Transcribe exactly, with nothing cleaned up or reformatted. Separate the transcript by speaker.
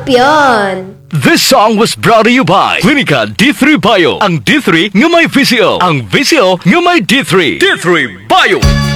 Speaker 1: Champion!
Speaker 2: This song was brought to you by Clinica D three Bio. Ang D three nga may V C O. Ang V C O nga may D three. D three Bio!